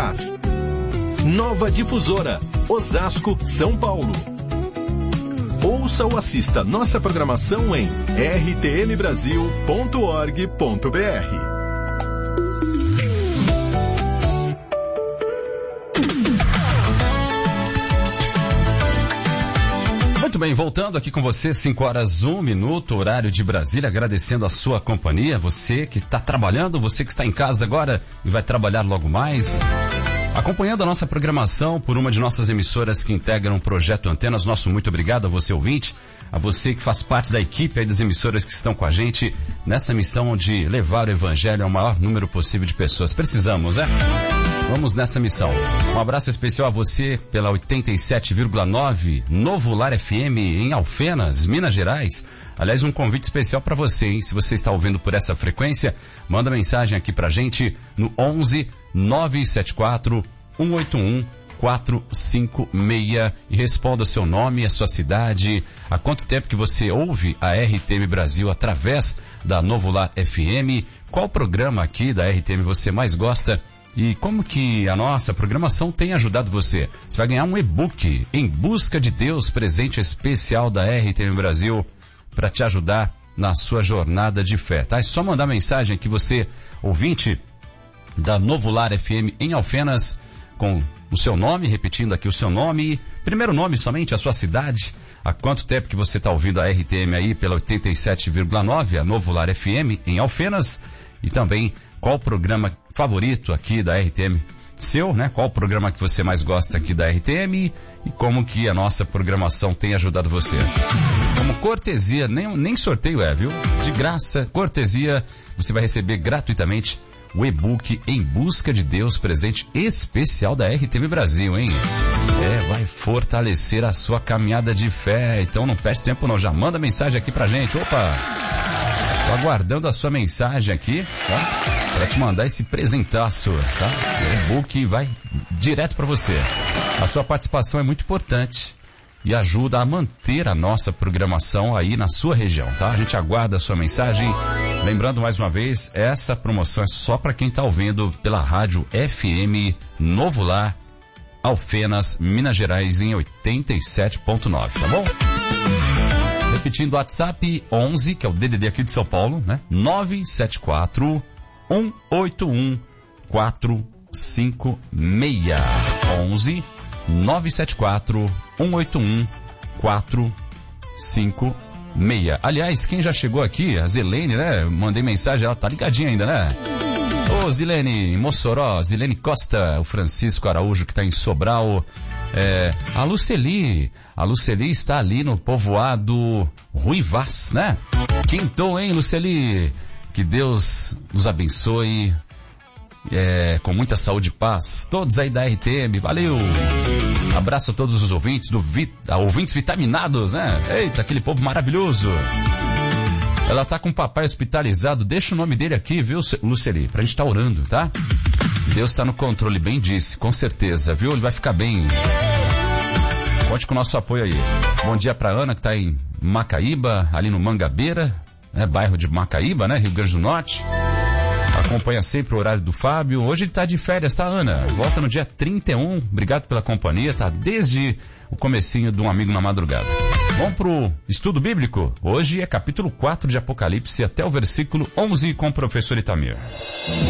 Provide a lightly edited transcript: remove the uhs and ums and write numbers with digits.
Goiás. Nova Difusora, Osasco, São Paulo. Ouça ou assista nossa programação em rtmbrasil.org.br. Muito bem, voltando aqui com você, 5h01, horário de Brasília, agradecendo a sua companhia, você que está trabalhando, você que está em casa agora e vai trabalhar logo mais, acompanhando a nossa programação por uma de nossas emissoras que integram o Projeto Antenas. Nosso muito obrigado a você, ouvinte, a você que faz parte da equipe aí das emissoras que estão com a gente nessa missão de levar o evangelho ao maior número possível de pessoas. Precisamos, né? Vamos nessa missão. Um abraço especial a você pela 87,9 Novo Lar FM em Alfenas, Minas Gerais. Aliás, um convite especial para você, hein? Se você está ouvindo por essa frequência, manda mensagem aqui pra gente no 11 974 181 456 e responda o seu nome, a sua cidade, há quanto tempo que você ouve a RTM Brasil através da Novo Lar FM, qual programa aqui da RTM você mais gosta e como que a nossa programação tem ajudado você. Você vai ganhar um e-book Em Busca de Deus, presente especial da RTM Brasil para te ajudar na sua jornada de fé, tá? É só mandar mensagem aqui você, ouvinte da Novo Lar FM em Alfenas, com o seu nome, repetindo aqui o seu nome, primeiro nome somente, a sua cidade, há quanto tempo que você está ouvindo a RTM aí pela 87,9, a Novo Lar FM em Alfenas, e também qual o programa favorito aqui da RTM seu, né? Qual o programa que você mais gosta aqui da RTM e como que a nossa programação tem ajudado você. Como cortesia, nem sorteio viu? De graça, cortesia, você vai receber gratuitamente o e-book Em Busca de Deus, presente especial da RTM Brasil, hein? Vai fortalecer a sua caminhada de fé, então não perde tempo não, já manda mensagem aqui pra gente. Opa! Tô aguardando a sua mensagem aqui, tá? Pra te mandar esse presentaço, tá? O e-book vai direto pra você. A sua participação é muito importante e ajuda a manter a nossa programação aí na sua região, tá? A gente aguarda a sua mensagem. Lembrando mais uma vez, essa promoção é só para quem tá ouvindo pela rádio FM Novo Lar, Alfenas, Minas Gerais, em 87.9, tá bom? Repetindo o WhatsApp 11, que é o DDD aqui de São Paulo, né? 974 181 456. 11 974 181 456. Aliás, quem já chegou aqui, a Zilene, né? Mandei mensagem, ela tá ligadinha ainda, né? Ô Zilene, em Mossoró, Zilene Costa, o Francisco Araújo que tá em Sobral, a Luceli está ali no povoado Ruivaz, né? Quintou, hein, Luceli? Que Deus nos abençoe, com muita saúde e paz. Todos aí da RTM, valeu! Abraço a todos os ouvintes, ouvintes vitaminados, né? Eita, aquele povo maravilhoso! Ela tá com o papai hospitalizado, deixa o nome dele aqui, viu, Luceli? Pra gente tá orando, tá? Deus tá no controle, bem disse, com certeza, viu? Ele vai ficar bem. Conte com o nosso apoio aí. Bom dia pra Ana, que tá em Macaíba, ali no Mangabeira, bairro de Macaíba, né? Rio Grande do Norte. Acompanha sempre o horário do Fábio. Hoje ele tá de férias, tá, Ana? Volta no dia 31. Obrigado pela companhia, tá? Desde o comecinho de Um Amigo na Madrugada. Vamos pro estudo bíblico? Hoje é capítulo 4 de Apocalipse até o versículo 11 com o professor Itamir.